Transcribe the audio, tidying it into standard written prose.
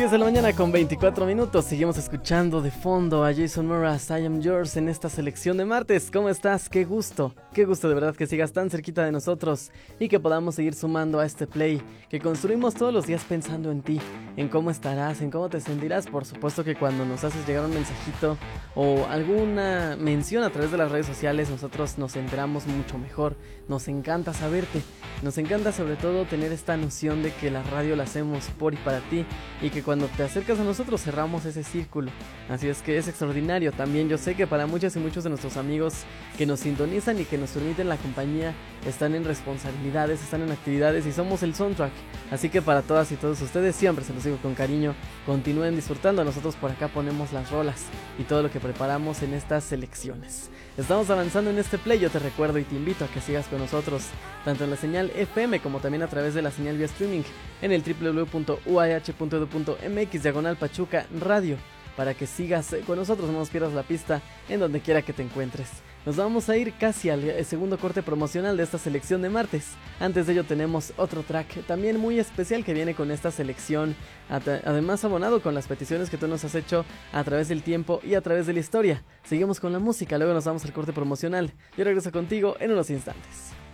10 de la mañana con 24 minutos. Seguimos escuchando de fondo a Jason Mraz, I Am Yours, en esta selección de martes. ¿Cómo estás? Qué gusto de verdad que sigas tan cerquita de nosotros y que podamos seguir sumando a este play que construimos todos los días pensando en ti, en cómo estarás, en cómo te sentirás. Por supuesto que cuando nos haces llegar un mensajito o alguna mención a través de las redes sociales, nosotros nos enteramos mucho mejor. Nos encanta saberte, nos encanta sobre todo tener esta noción de que la radio la hacemos por y para ti, y que cuando te acercas a nosotros cerramos ese círculo. Así es que es extraordinario. También yo sé que para muchas y muchos de nuestros amigos que nos sintonizan y que nos permiten la compañía, están en responsabilidades, están en actividades y somos el soundtrack. Así que para todas y todos ustedes siempre se los digo con cariño, continúen disfrutando. Nosotros por acá ponemos las rolas y todo lo que preparamos en estas selecciones. Estamos avanzando en este play. Yo te recuerdo y te invito a que sigas con nosotros tanto en la señal FM como también a través de la señal vía streaming en el www.uah.edu.mx/Pachuca Radio, para que sigas con nosotros, no nos pierdas la pista en donde quiera que te encuentres. Nos vamos a ir casi al segundo corte promocional de esta selección de martes. Antes de ello tenemos otro track también muy especial que viene con esta selección, además abonado con las peticiones que tú nos has hecho a través del tiempo y a través de la historia. Seguimos con la música, luego nos vamos al corte promocional. Yo regreso contigo en unos instantes.